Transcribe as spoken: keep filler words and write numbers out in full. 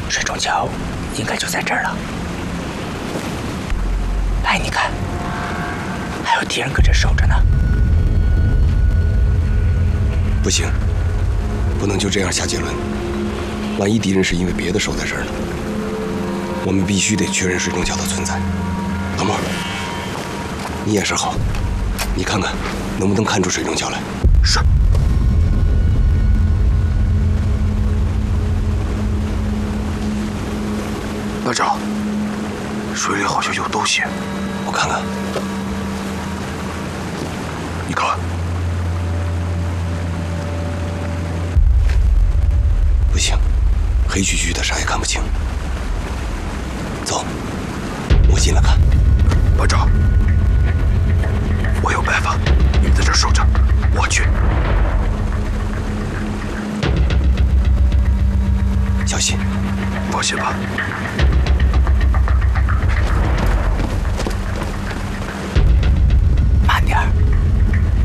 水中桥应该就在这儿了。哎，你看，还有敌人搁这守着呢。 不行，不能就这样下结论。万一敌人是因为别的守在这儿呢？我们必须得确认水中桥的存在。老莫，你眼神好，你看看能不能看出水中桥来？ 是。班长，水里好像有东西， 我看看。 你看， 不行，黑黢黢的，啥也看不清。走，我进来看。 班长，我有办法，你们在这守着，我去。 小心， 放心吧。